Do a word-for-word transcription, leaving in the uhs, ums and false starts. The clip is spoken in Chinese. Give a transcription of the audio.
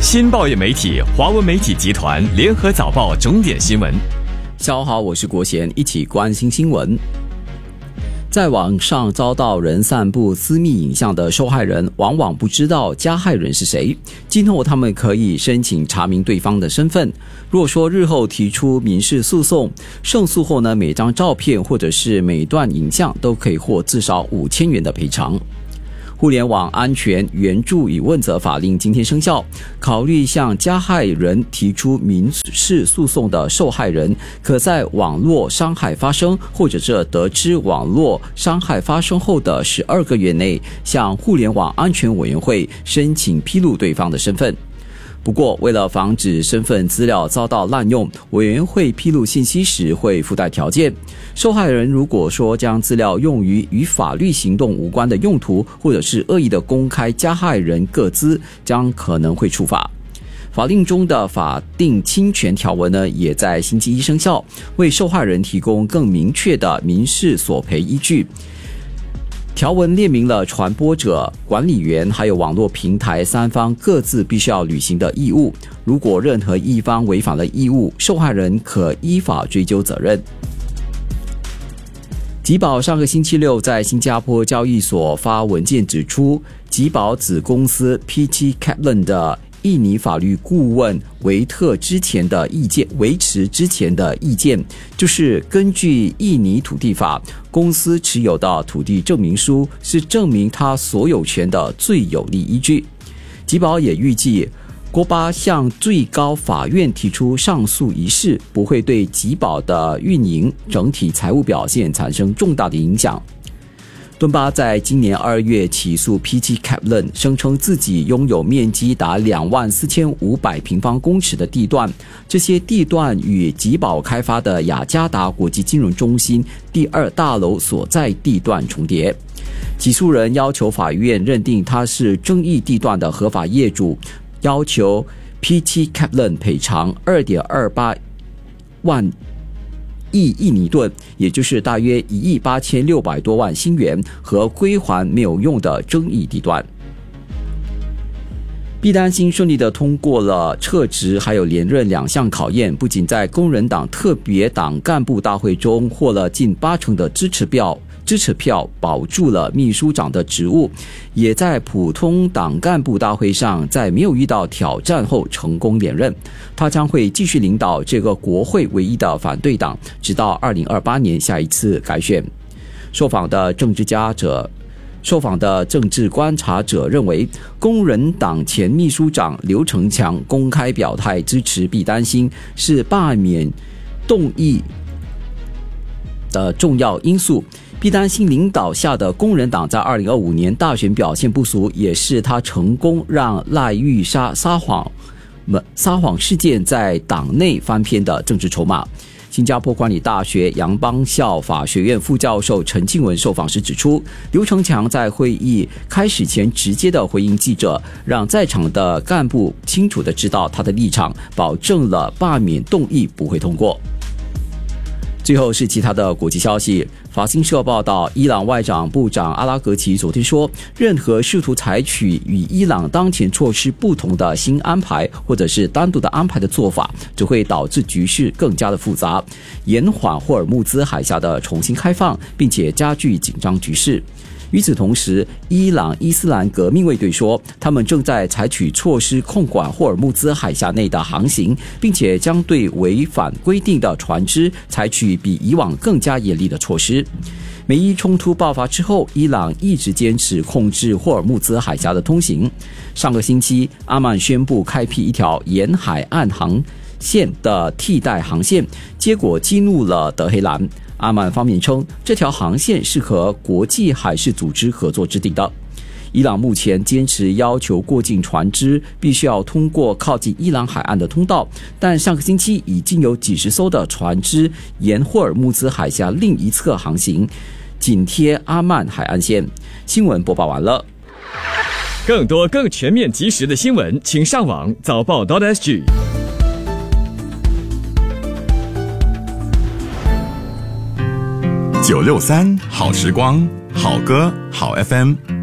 新报业媒体华文媒体集团联合早报重点新闻。 下午好，我是国贤，一起关心新闻。在网上遭到人散布私密影像的受害人，往往不知道加害人是谁。今后他们可以申请查明对方的身份。若说日后提出民事诉讼，胜诉后呢，每张照片或者是每段影像都可以获至少五千元的赔偿。互联网安全援助与问责法令今天生效，考虑向加害人提出民事诉讼的受害人，可在网络伤害发生或者是得知网络伤害发生后的十二个月内，向互联网安全委员会申请披露对方的身份。不过，为了防止身份资料遭到滥用，委员会披露信息时会附带条件。受害人如果说将资料用于与法律行动无关的用途，或者是恶意的公开加害人个资，将可能会处罚。法令中的法定侵权条文呢，也在星期一生效，为受害人提供更明确的民事索赔依据。条文列明了传播者、管理员还有网络平台三方各自必须要履行的义务。如果任何一方违反了义务，受害人可依法追究责任。集保上个星期六在新加坡交易所发文件指出，集保子公司 P T Kaplan 的印尼法律顾问维特之前的意见，维持之前的意见，就是根据印尼土地法，公司持有的土地证明书是证明他所有权的最有力依据。集保也预计，国巴向最高法院提出上诉一事，不会对集保的运营整体财务表现产生重大的影响。敦巴在今年二月起诉 P T Kaplan， 声称自己拥有面积达两万四千五百平方公尺的地段，这些地段与集保开发的雅加达国际金融中心第二大楼所在地段重叠。起诉人要求法院认定他是争议地段的合法业主，要求 P T Kaplan 赔偿 二点二八万亿印尼盾，也就是大约一亿八千六百多万新元，和归还没有用的争议地段。毕丹新顺利地通过了撤职还有连任两项考验，不仅在工人党特别党干部大会中获了近八成的支持票支持票保住了秘书长的职务，也在普通党干部大会上在没有遇到挑战后成功连任。他将会继续领导这个国会唯一的反对党，直到二零二八年下一次改选。受访的政治家者受访的政治观察者认为，工人党前秘书长刘成强公开表态支持毕丹新是罢免动议的重要因素。毕丹新领导下的工人党在二零二五年大选表现不俗，也是他成功让赖玉莎撒谎撒谎事件在党内翻篇的政治筹码。新加坡管理大学杨邦校法学院副教授陈静文受访时指出，刘成强在会议开始前直接的回应记者，让在场的干部清楚的知道他的立场，保证了罢免动议不会通过。最后是其他的国际消息。法新社报道，伊朗外长部长阿拉格齐昨天说，任何试图采取与伊朗当前措施不同的新安排或者是单独的安排的做法，只会导致局势更加的复杂，延缓霍尔木兹海峡的重新开放，并且加剧紧张局势。与此同时，伊朗伊斯兰革命卫队说，他们正在采取措施控管霍尔木兹海峡内的航行，并且将对违反规定的船只采取比以往更加严厉的措施。美伊冲突爆发之后，伊朗一直坚持控制霍尔木兹海峡的通行。上个星期，阿曼宣布开辟一条沿海岸航线的替代航线，结果激怒了德黑兰。阿曼方面称，这条航线是和国际海事组织合作制定的。伊朗目前坚持要求过境船只必须要通过靠近伊朗海岸的通道，但上个星期已经有几十艘的船只沿霍尔木兹海峡另一侧航行，紧贴阿曼海岸线。新闻播报完了。 更多更全面及时的新闻，请上网早报 .sg。 九六三好时光，好歌好 F M。